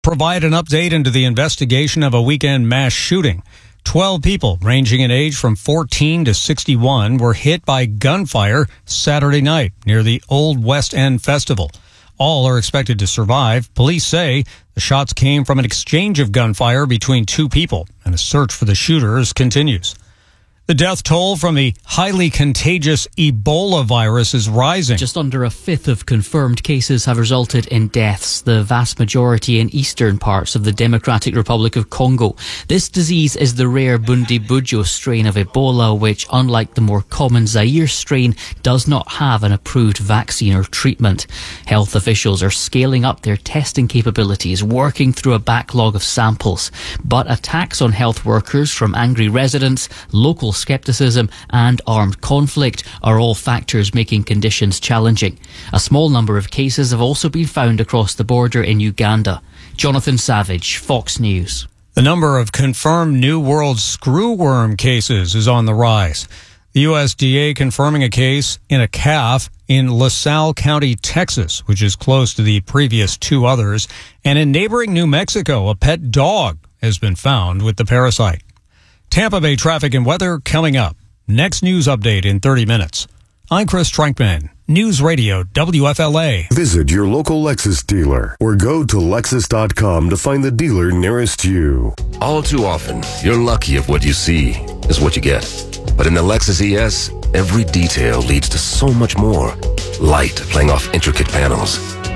provide an update into the investigation of a weekend mass shooting. 12 people ranging in age from 14 to 61 were hit by gunfire Saturday night near the Old West End Festival. All are expected to survive. Police say the shots came from an exchange of gunfire between two people, and a search for the shooters continues. The death toll from the highly contagious Ebola virus is rising. Just under a fifth of confirmed cases have resulted in deaths, the vast majority in eastern parts of the Democratic Republic of Congo. This disease is the rare Bundibugyo strain of Ebola, which, unlike the more common Zaire strain, does not have an approved vaccine or treatment. Health officials are scaling up their testing capabilities, working through a backlog of samples. But attacks on health workers from angry residents, local skepticism and armed conflict are all factors making conditions challenging. A small number of cases have also been found across the border in Uganda. Jonathan Savage, Fox News. The number of confirmed New World screwworm cases is on the rise. The USDA confirming a case in a calf in LaSalle County, Texas, which is close to the previous two others. And in neighboring New Mexico, a pet dog has been found with the parasite. Tampa Bay traffic and weather coming up. Next news update in 30 minutes. I'm Chris Trankman, News Radio WFLA. Visit your local Lexus dealer or go to Lexus.com to find the dealer nearest you. All too often, you're lucky if what you see is what you get. But in the Lexus ES, every detail leads to so much more. Light playing off intricate panels.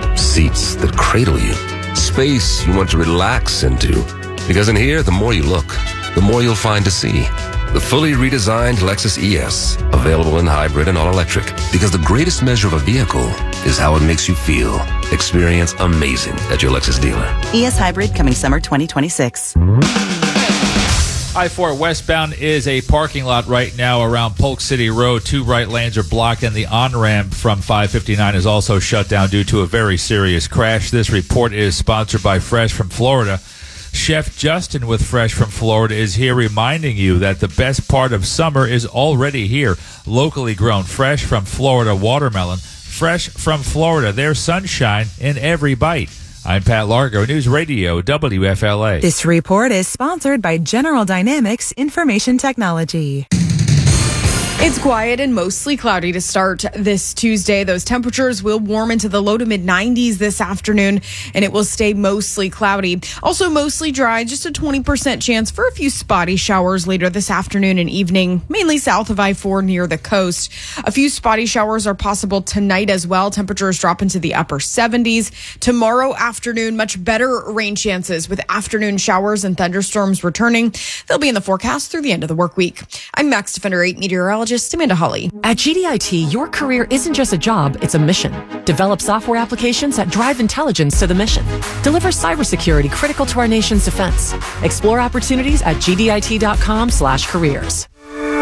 Seats that cradle you. Space you want to relax into. Because in here, the more you look, the more you'll find to see. The fully redesigned Lexus ES, available in hybrid and all-electric. Because the greatest measure of a vehicle is how it makes you feel. Experience amazing at your Lexus dealer. ES Hybrid coming summer 2026. I-4 westbound is a parking lot right now around Polk City Road. Two right lanes are blocked, and the on-ramp from 559 is also shut down due to a very serious crash. This report is sponsored by Fresh from Florida. Chef Justin with Fresh from Florida is here reminding you that the best part of summer is already here. Locally grown, fresh from Florida watermelon. Fresh from Florida, there's sunshine in every bite. I'm Pat Largo, News Radio WFLA. This report is sponsored by General Dynamics Information Technology. It's quiet and mostly cloudy to start this Tuesday. Those temperatures will warm into the low to mid 90s this afternoon, and it will stay mostly cloudy. Also mostly dry, just a 20% chance for a few spotty showers later this afternoon and evening, mainly south of I-4 near the coast. A few spotty showers are possible tonight as well. Temperatures drop into the upper 70s. Tomorrow afternoon, much better rain chances with afternoon showers and thunderstorms returning. They'll be in the forecast through the end of the work week. I'm Max Defender 8 meteorologist Amanda Hawley. At GDIT, your career isn't just a job, it's a mission. Develop software applications that drive intelligence to the mission. Deliver cybersecurity critical to our nation's defense. Explore opportunities at gdit.com/careers.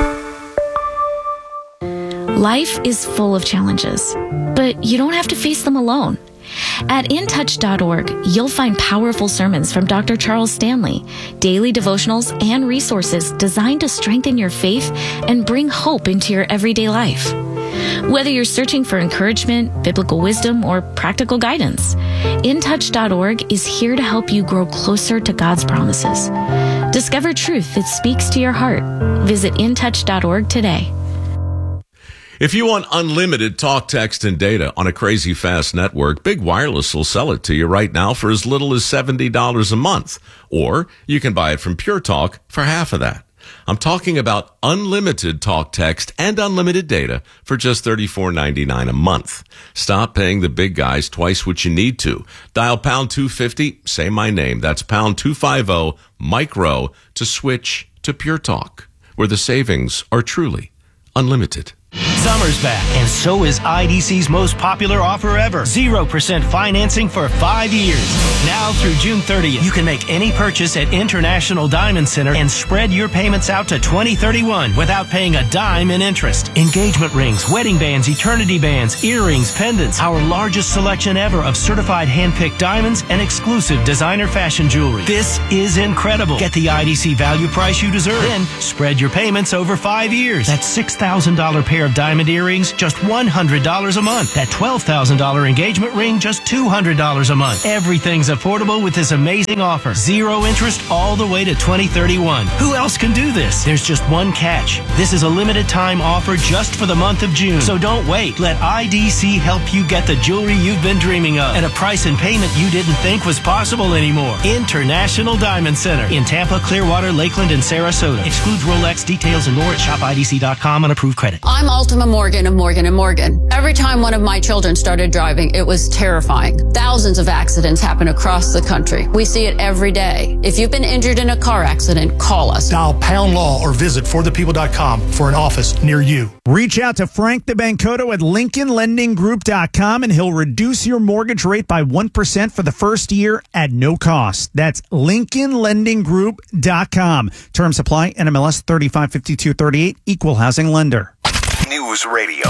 Life is full of challenges, but you don't have to face them alone. At intouch.org, you'll find powerful sermons from Dr. Charles Stanley, daily devotionals, and resources designed to strengthen your faith and bring hope into your everyday life. Whether you're searching for encouragement, biblical wisdom, or practical guidance, intouch.org is here to help you grow closer to God's promises. Discover truth that speaks to your heart. Visit intouch.org today. If you want unlimited talk, text, and data on a crazy fast network, Big Wireless will sell it to you right now for as little as $70 a month. Or you can buy it from Pure Talk for half of that. I'm talking about unlimited talk, text, and unlimited data for just $34.99 a month. Stop paying the big guys twice what you need to. Dial pound 250, say my name. That's pound 250 micro to switch to Pure Talk, where the savings are truly unlimited. Summer's back, and so is IDC's most popular offer ever. 0% financing for 5 years. Now through June 30th, you can make any purchase at International Diamond Center and spread your payments out to 2031 without paying a dime in interest. Engagement rings, wedding bands, eternity bands, earrings, pendants. Our largest selection ever of certified hand-picked diamonds and exclusive designer fashion jewelry. This is incredible. Get the IDC value price you deserve. Then spread your payments over 5 years. That's $6,000 pair of diamonds diamond earrings, just $100 a month. That $12,000 engagement ring, just $200 a month. Everything's affordable with this amazing offer. 0 interest all the way to 2031. Who else can do this? There's just one catch. This is a limited time offer just for the month of June. So don't wait. Let IDC help you get the jewelry you've been dreaming of at a price and payment you didn't think was possible anymore. International Diamond Center in Tampa, Clearwater, Lakeland, and Sarasota. Excludes Rolex. Details and more at shopidc.com on approved credit. I'm Ultima Morgan of Morgan & Morgan. Every time one of my children started driving, it was terrifying. Thousands of accidents happen across the country. We see it every day. If you've been injured in a car accident, call us. Dial pound law or visit forthepeople.com for an office near you. Reach out to Frank the Bancoto at LincolnLendingGroup.com and he'll reduce your mortgage rate by 1% for the first year at no cost. That's LincolnLendingGroup.com. Terms apply. NMLS 355238, Equal Housing Lender. News Radio,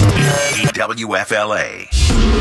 WFLA.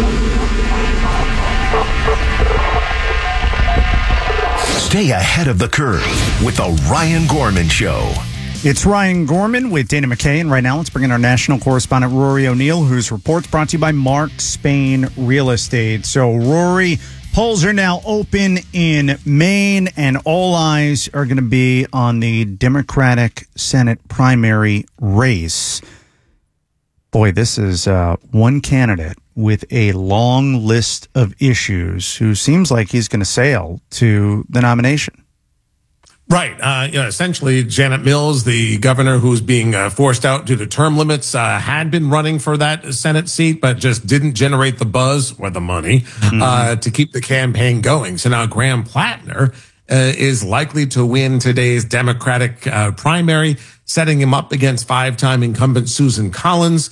Stay ahead of the curve with the Ryan Gorman Show. It's Ryan Gorman with Dana McKay, and right now let's bring in our national correspondent Rory O'Neill, whose report's brought to you by Mark Spain Real Estate. So, Rory, polls are now open in Maine, and all eyes are going to be on the Democratic Senate primary race. Boy, this is one candidate with a long list of issues who seems like he's going to sail to the nomination. Right. Essentially, Janet Mills, the governor who's being forced out due to term limits, had been running for that Senate seat, but just didn't generate the buzz or the money to keep the campaign going. So now Graham Plattner is likely to win today's Democratic primary, setting him up against 5-time incumbent Susan Collins.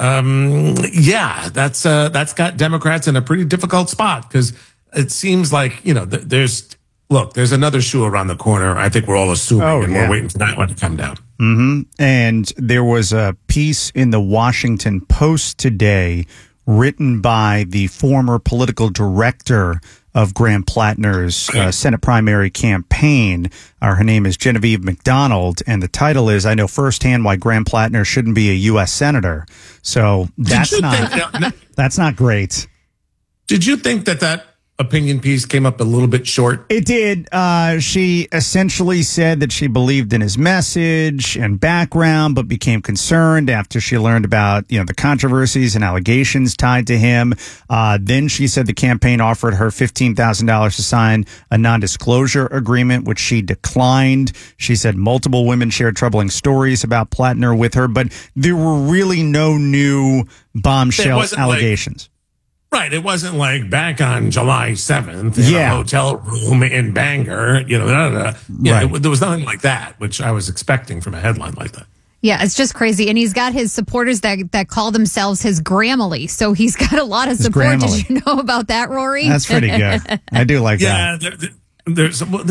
That's got Democrats in a pretty difficult spot because it seems like, there's another shoe around the corner. I think we're all assuming, we're waiting for that one to come down. Mm-hmm. And there was a piece in the Washington Post today written by the former political director of Graham Plattner's Senate primary campaign. Her name is Genevieve McDonald, and the title is, I know firsthand why Graham Plattner shouldn't be a U.S. Senator. So that's not great. Did you think that opinion piece came up a little bit short? It did. She essentially said that she believed in his message and background, but became concerned after she learned about, the controversies and allegations tied to him. Then she said the campaign offered her $15,000 to sign a non-disclosure agreement, which she declined. She said multiple women shared troubling stories about Plattner with her, but there were really no new bombshell allegations. Right. It wasn't like back on July 7th in a hotel room in Bangor, Right. There was nothing like that, which I was expecting from a headline like that. Yeah, it's just crazy. And he's got his supporters that call themselves his Grammarly. So he's got a lot of support. Did you know about that, Rory? That's pretty good. I do like that. There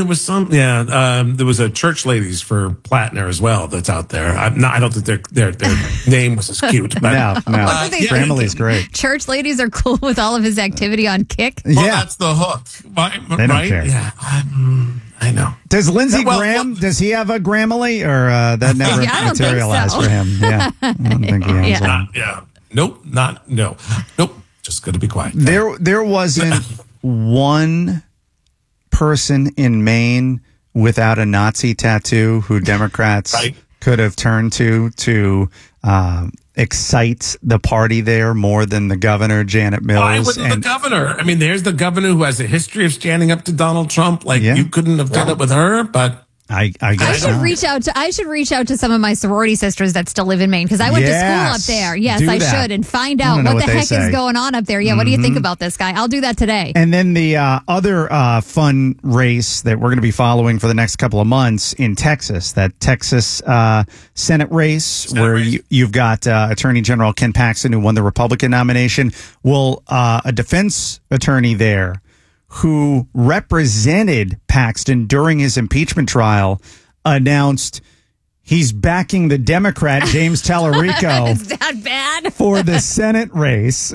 was a Church Ladies for Plattner as well that's out there. I don't think their name was as cute. But, no. Grammarly's great. Church Ladies are cool with all of his activity on Kick. Well, that's the hook. They don't care. Yeah, I know. Does Lindsey Graham, does he have a Grammarly, or that never materialized for him? Yeah, I don't think he has one. Nope. Just going to be quiet. There wasn't one person in Maine without a Nazi tattoo who Democrats could have turned to excite the party there more than the governor, Janet Mills. Why wouldn't the governor? I mean, there's the governor who has a history of standing up to Donald Trump. You couldn't have done it with her, but I guess I should reach out to some of my sorority sisters that still live in Maine because I went to school up there. Yes, I should, and find out what the heck is going on up there. Yeah, what do you think about this guy? I'll do that today. And then the other fun race that we're going to be following for the next couple of months in Texas, that Texas Senate race where you've got Attorney General Ken Paxton, who won the Republican nomination. Well, a defense attorney there who represented Paxton during his impeachment trial announced He's backing the Democrat, James Tallarico. Is that bad? For the Senate race.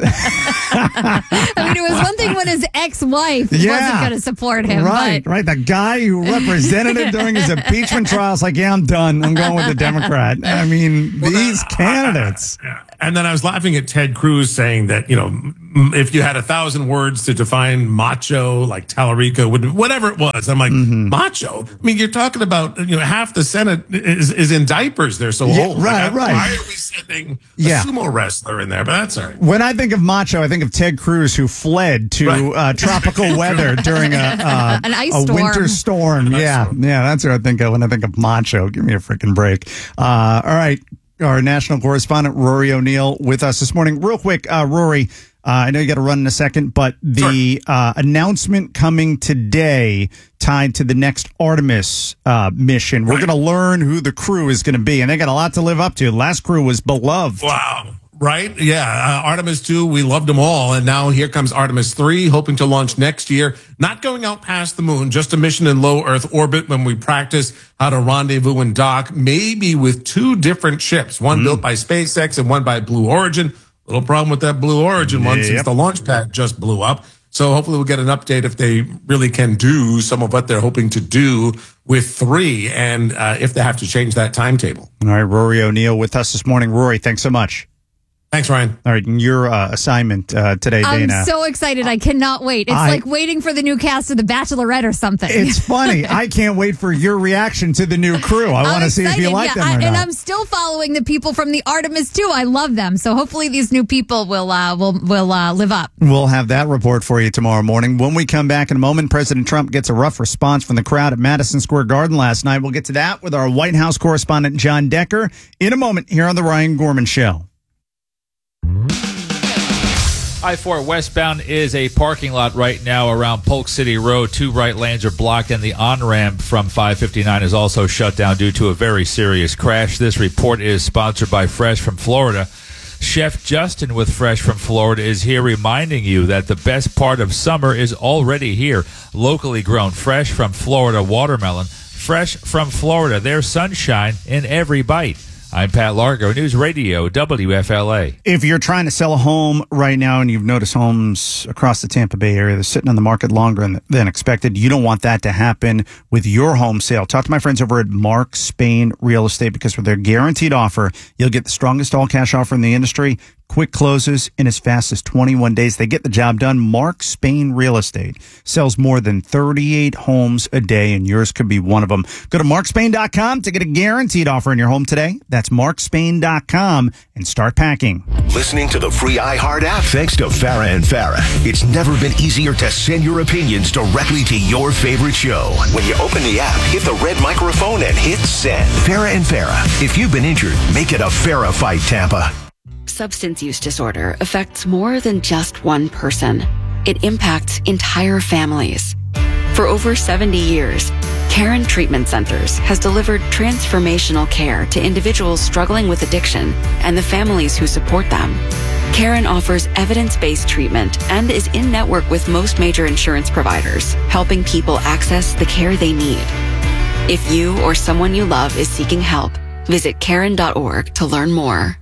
I mean, it was one thing when his ex-wife wasn't going to support him. Right. The guy who represented him during his impeachment trial is like, yeah, I'm done. I'm going with the Democrat. I mean, these candidates. And then I was laughing at Ted Cruz saying that, if you had 1,000 words to define macho, like Tallarico, whatever it was, I'm like, macho? I mean, you're talking about, half the Senate is in diapers. They're so old. Right. Why are we sending a sumo wrestler in there? But that's all right. When I think of macho, I think of Ted Cruz, who fled to tropical weather during an ice storm. Winter storm. Yeah, that's what I think of when I think of macho. Give me a freaking break. All right. Our national correspondent, Rory O'Neill, with us this morning. Real quick, Rory, I know you got to run in a second, but the announcement coming today tied to the next Artemis mission. We're going to learn who the crew is going to be, and they got a lot to live up to. The last crew was beloved. Wow. Right? Yeah. Artemis 2, we loved them all. And now here comes Artemis 3, hoping to launch next year. Not going out past the moon, just a mission in low Earth orbit when we practice how to rendezvous and dock, maybe with 2 different ships, one built by SpaceX and one by Blue Origin. Little problem with that Blue Origin one since the launch pad just blew up. So hopefully we'll get an update if they really can do some of what they're hoping to do with 3 and if they have to change that timetable. All right, Rory O'Neill with us this morning. Rory, thanks so much. Thanks, Ryan. All right, and your assignment today, Dana. I'm so excited. I cannot wait. It's like waiting for the new cast of The Bachelorette or something. It's funny. I can't wait for your reaction to the new crew. I want to see if you like them or not. And I'm still following the people from the Artemis 2. I love them. So hopefully these new people will live up. We'll have that report for you tomorrow morning. When we come back in a moment, President Trump gets a rough response from the crowd at Madison Square Garden last night. We'll get to that with our White House correspondent, John Decker, in a moment here on The Ryan Gorman Show. I-4 westbound is a parking lot right now around Polk City Road. 2 right lanes are blocked, and the on-ramp from 559 is also shut down due to a very serious crash. This report is sponsored by Fresh from Florida. Chef Justin with Fresh from Florida is here reminding you that the best part of summer is already here. Locally grown, fresh from Florida watermelon. Fresh from Florida, there's sunshine in every bite. I'm Pat Largo, News Radio, WFLA. If you're trying to sell a home right now and you've noticed homes across the Tampa Bay area, they're sitting on the market longer than expected, you don't want that to happen with your home sale. Talk to my friends over at Mark Spain Real Estate, because with their guaranteed offer, you'll get the strongest all-cash offer in the industry. Quick closes in as fast as 21 days. They get the job done. Mark Spain Real Estate sells more than 38 homes a day, and yours could be one of them. Go to markspain.com to get a guaranteed offer in your home today. That's markspain.com and start packing. Listening to the free iHeart app thanks to Farah and Farah. It's never been easier to send your opinions directly to your favorite show. When you open the app, hit the red microphone and hit send. Farah and Farah. If you've been injured, make it a Farah fight, Tampa. Substance use disorder affects more than just one person. It impacts entire families. For over 70 years, Karen Treatment Centers has delivered transformational care to individuals struggling with addiction and the families who support them. Karen offers evidence-based treatment and is in network with most major insurance providers, helping people access the care they need. If you or someone you love is seeking help, visit Karen.org to learn more.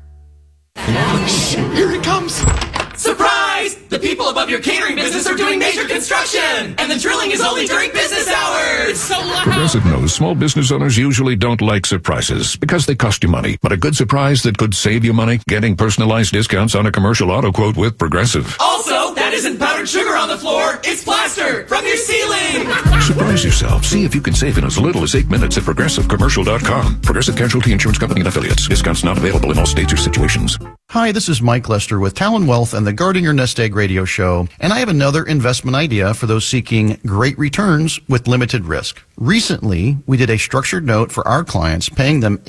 Here it comes! Surprise! The people above your catering business are doing major construction! And the drilling is only during business hours! It's so loud! Progressive knows small business owners usually don't like surprises because they cost you money. But a good surprise that could save you money? Getting personalized discounts on a commercial auto quote with Progressive. Also, that isn't powdered sugar on the floor, it's plaster from your ceiling! Surprise yourself. See if you can save in as little as 8 minutes at ProgressiveCommercial.com. Progressive Casualty Insurance Company and Affiliates. Discounts not available in all states or situations. Hi, this is Mike Lester with Talon Wealth and the Guarding Your Nest Egg radio show, and I have another investment idea for those seeking great returns with limited risk. Recently, we did a structured note for our clients, paying them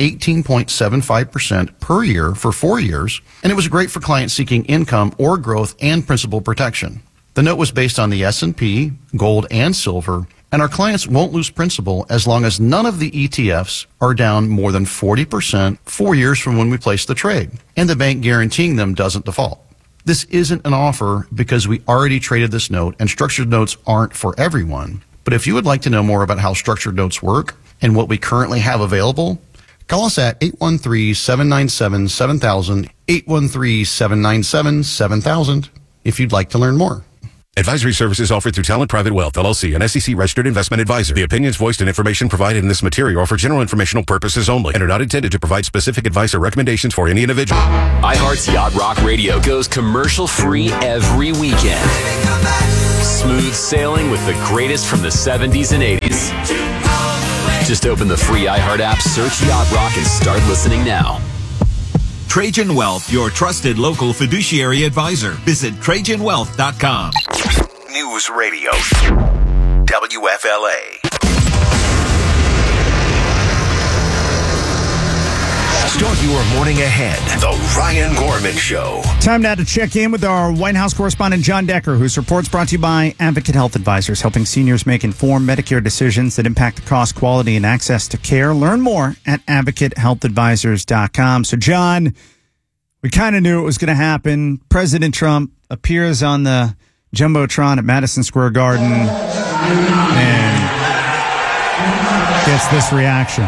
18.75% per year for 4 years, and it was great for clients seeking income or growth and principal protection. The note was based on the S&P, gold, and silver, and our clients won't lose principal as long as none of the ETFs are down more than 40% 4 years from when we placed the trade, and the bank guaranteeing them doesn't default. This isn't an offer because we already traded this note, and structured notes aren't for everyone. But if you would like to know more about how structured notes work and what we currently have available, Call us at 813-797-7000, 813-797-7000 if you'd like to learn more. Advisory services offered through Talent Private Wealth, LLC, an SEC-registered investment advisor. The opinions voiced and information provided in this material are for general informational purposes only and are not intended to provide specific advice or recommendations for any individual. iHeart's Yacht Rock Radio goes commercial-free every weekend. Smooth sailing with the greatest from the 70s and 80s. Just open the free iHeart app, search Yacht Rock, and start listening now. Trajan Wealth, your trusted local fiduciary advisor. Visit TrajanWealth.com. News Radio. WFLA. Start your morning ahead. The Ryan Gorman Show. Time now to check in with our White House correspondent, John Decker, whose report's brought to you by Advocate Health Advisors, helping seniors make informed Medicare decisions that impact the cost, quality, and access to care. Learn more at AdvocateHealthAdvisors.com. So, John, we kind of knew it was going to happen. President Trump appears on the Jumbotron at Madison Square Garden and gets this reaction.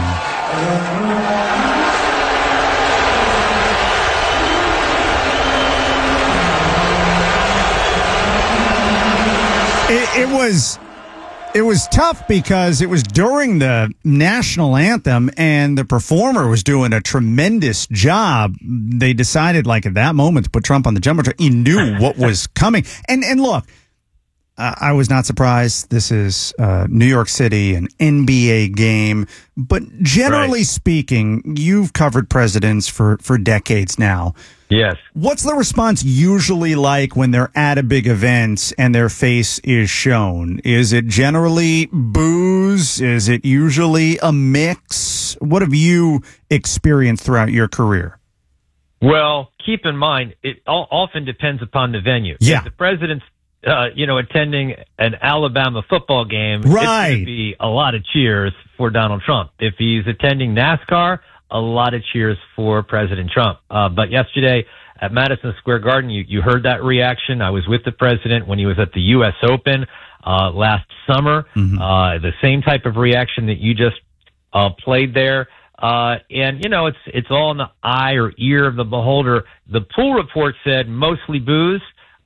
It was tough because it was during the national anthem and the performer was doing a tremendous job. They decided, like, at that moment to put Trump on the Jumbotron. He knew what was coming. And look, I was not surprised. This is New York City, an NBA game. But generally speaking, you've covered presidents for decades now. Yes. What's the response usually like when they're at a big event and their face is shown? Is it generally boos? Is it usually a mix? What have you experienced throughout your career? Well, keep in mind, it often depends upon the venue. Yeah. If the president's, attending an Alabama football game, right, it's going to be a lot of cheers for Donald Trump. If he's attending NASCAR, a lot of cheers for President Trump. But yesterday at Madison Square Garden, you heard that reaction. I was with the president when he was at the U.S. Open last summer. The same type of reaction that you just played there. And, it's all in the eye or ear of the beholder. The poll report said mostly boos.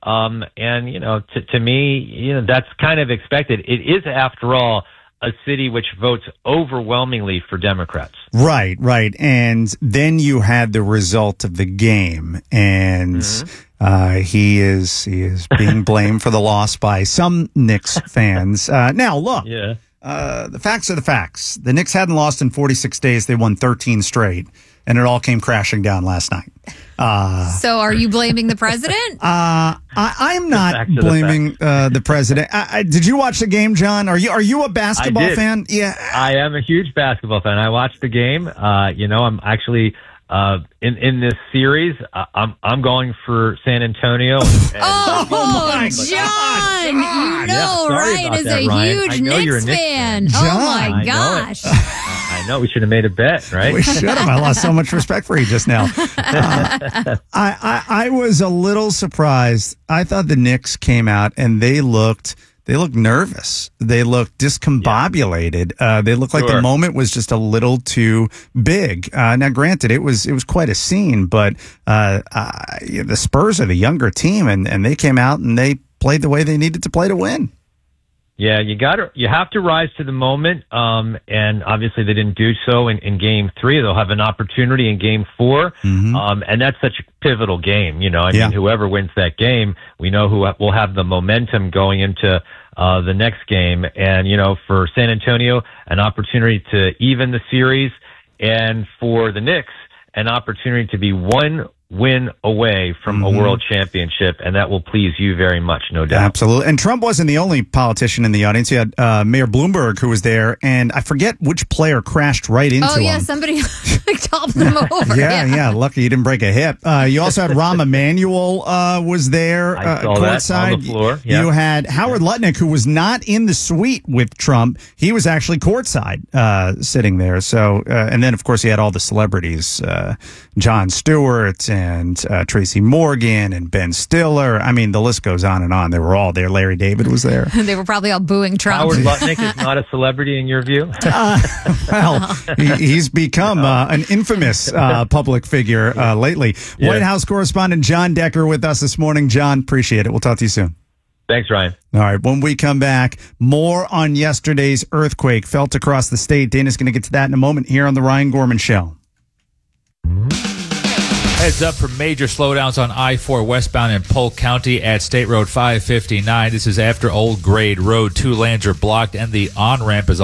To me, that's kind of expected. It is, after all, a city which votes overwhelmingly for Democrats. Right. And then you had the result of the game, and he is being blamed for the loss by some Knicks fans. Now, look, the facts are the facts. The Knicks hadn't lost in 46 days. They won 13 straight, and it all came crashing down last night. So are you blaming the president? I'm not blaming the president. Did you watch the game, John? Are you a basketball fan? Yeah, I am a huge basketball fan. I watched the game. I'm actually in this series. I'm going for San Antonio. John, Ryan is a huge Knicks fan. John. Oh my gosh. I know. We should have made a bet, right? We should have. I lost so much respect for you just now. I was a little surprised. I thought the Knicks came out and they looked nervous. They looked discombobulated. They looked like the moment was just a little too big. Now, granted, it was quite a scene, but the Spurs are the younger team, and they came out and they played the way they needed to play to win. Yeah, you have to rise to the moment, and obviously they didn't do so in Game 3. They'll have an opportunity in Game 4, and that's such a pivotal game. Mean, whoever wins that game, we know who will have the momentum going into the next game. And for San Antonio, an opportunity to even the series, and for the Knicks, an opportunity to be one win away from a world championship, and that will please you very much, no doubt. Absolutely. And Trump wasn't the only politician in the audience. You had Mayor Bloomberg, who was there, and I forget which player crashed right into him. Oh, yeah, somebody toppled him over. Yeah, lucky he didn't break a hip. You also had Rahm Emanuel was there courtside. That on the floor. Yep. You had Howard Lutnick, who was not in the suite with Trump. He was actually courtside sitting there. So, and then, of course, he had all the celebrities, Jon Stewart and Tracy Morgan and Ben Stiller. I mean, the list goes on and on. They were all there. Larry David was there. They were probably all booing Trump. Howard Lutnick is not a celebrity in your view? Well, he's become an infamous public figure lately. Yeah. White House correspondent John Decker with us this morning. John, appreciate it. We'll talk to you soon. Thanks, Ryan. All right. When we come back, more on yesterday's earthquake felt across the state. Dana's going to get to that in a moment here on the Ryan Gorman Show. Heads up for major slowdowns on I-4 westbound in Polk County at State Road 559. This is after Old Grade Road. 2 lanes are blocked and the on-ramp is